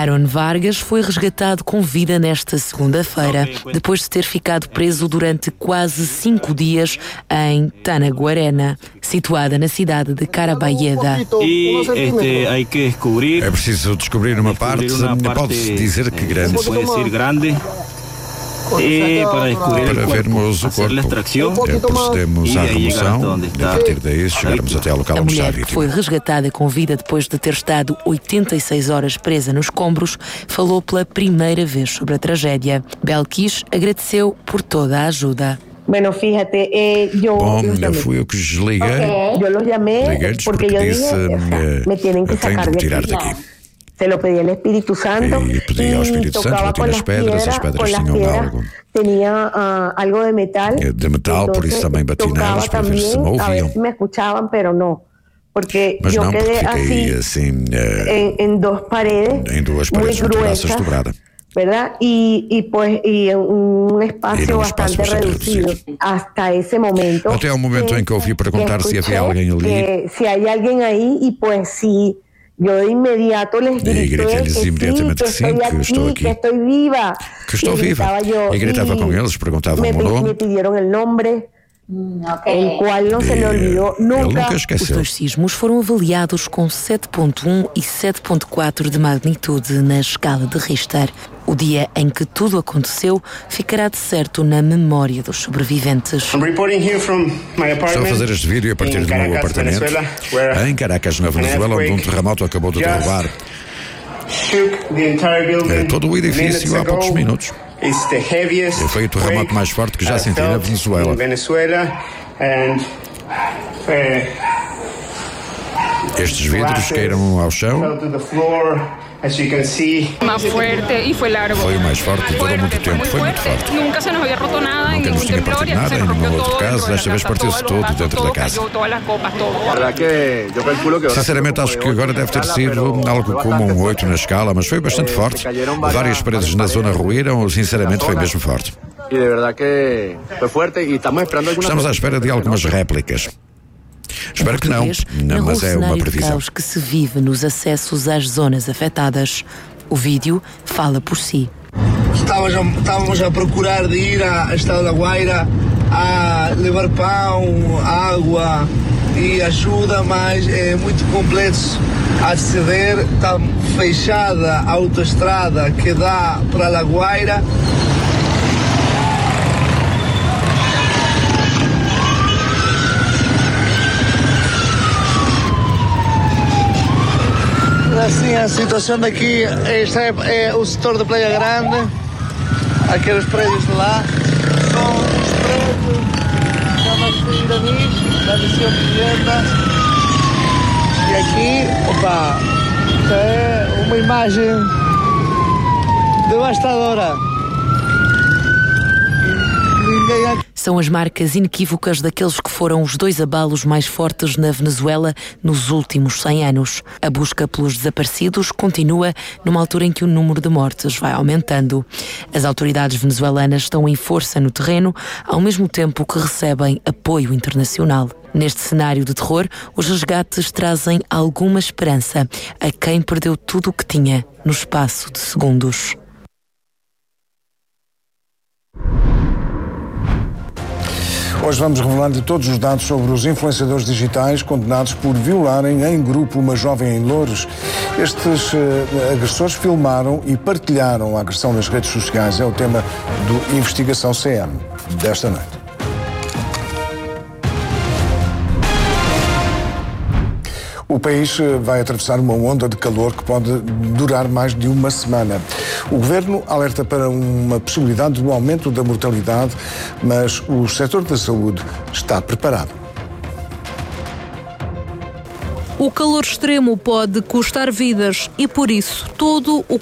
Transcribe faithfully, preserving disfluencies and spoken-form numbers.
Aaron Vargas foi resgatado com vida nesta segunda-feira, depois de ter ficado preso durante quase cinco dias em Tanaguarena, situada na cidade de Carabayeda. É preciso descobrir uma parte, pode-se dizer que grande. E para, para vermos o corpo, é, procedemos à remoção e a partir daí chegarmos até ao local a onde está a mulher, que vítima. foi resgatada com vida depois de ter estado oitenta e seis horas presa nos escombros, falou pela primeira vez sobre a tragédia. Belkis agradeceu por toda a ajuda. Bueno, fíjate, eh, yo Bom, fui eu que os liguei, okay. Yo los llamé liguei-lhes porque, porque yo disse, dije, me tienen que tenho sacar de me de tirar aquí. daqui. Se lo pedí al Espíritu Santo E pedi ao Espírito Santo, bati nas pedras, as pedras tinham algo tinha, uh, algo de metal, de metal, por isso também bati nelas para ver se me ouviam. Me escuchavam, pero no. Porque Mas eu não, porque quedei fiquei assim, assim uh, em, em duas paredes, em duas paredes muito grossas, dobrada. ¿Verdad? Y, y pues y en un espacio bastante, bastante reducido, reducido hasta ese momento. Até ao momento que, em que eu ouvi perguntar se havia alguém ali. Que, se hay alguien ahí y pues sí, yo de inmediato les grité que sí, imediatamente que, que sim, estoy que aquí, estou aqui, que estoy viva. Que estou viva. Yo, e gritava com eles, perguntavam me, o nome. Me pidieron el nombre. Okay. El cual não se me olvidou nunca. nunca Os dois sismos foram avaliados com sete ponto um e sete ponto quatro de magnitude na escala de Richter. O dia em que tudo aconteceu ficará de certo na memória dos sobreviventes. Estou a fazer este vídeo a partir do meu apartamento em Caracas, na Venezuela, onde um terremoto acabou de derrubar todo o edifício há poucos minutos. Foi o terremoto mais forte que já senti na Venezuela. Estes vidros caíram ao chão. Foi o mais forte de todo o muito tempo. Foi muito forte. Nunca se nos había roto nada. Nunca nos tinha partido nada em nenhum outro caso. Desta vez partiu-se tudo dentro da casa. Sinceramente, acho que agora deve ter sido algo como um oito na escala, mas foi bastante forte. Várias paredes na zona ruíram. Sinceramente, foi mesmo forte. Estamos à espera de algumas réplicas. Espero que não, não, mas é uma previsão. O caos que se vive nos acessos às zonas afetadas. O vídeo fala por si. Estávamos a procurar de ir à Estado da Guaira a levar pão, água e ajuda, mas é muito complexo aceder. Está fechada a autoestrada que dá para La Guaira. Assim, a situação daqui, este é, é o setor da Praia Grande, aqueles prédios de lá, são os prédios, chama-se Iranis, da Missão Vivienda, e aqui, opa, é uma imagem devastadora. Ninguém... São as marcas inequívocas daqueles que foram os dois abalos mais fortes na Venezuela nos últimos cem anos. A busca pelos desaparecidos continua numa altura em que o número de mortes vai aumentando. As autoridades venezuelanas estão em força no terreno, ao mesmo tempo que recebem apoio internacional. Neste cenário de terror, os resgates trazem alguma esperança a quem perdeu tudo o que tinha no espaço de segundos. Hoje vamos revelar-lhe todos os dados sobre os influenciadores digitais condenados por violarem em grupo uma jovem em Loures. Estes uh, agressores filmaram e partilharam a agressão nas redes sociais. É o tema do Investigação C M desta noite. O país vai atravessar uma onda de calor que pode durar mais de uma semana. O governo alerta para uma possibilidade do aumento da mortalidade, mas o setor da saúde está preparado. O calor extremo pode custar vidas e, por isso, todo o